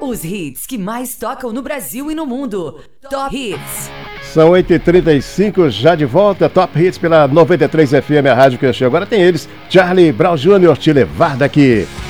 Os hits que mais tocam no Brasil e no mundo. Top Hits. São 8h35, já de volta. Top Hits pela 93 FM, a rádio que eu achei. Agora tem eles, Charlie Brown Jr., Te Levar Daqui.